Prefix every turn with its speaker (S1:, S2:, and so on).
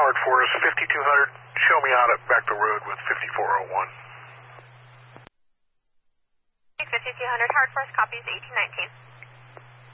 S1: hard for us. 5200, show me out at back the road with 5401.
S2: 5200 hard for us, copies 1819.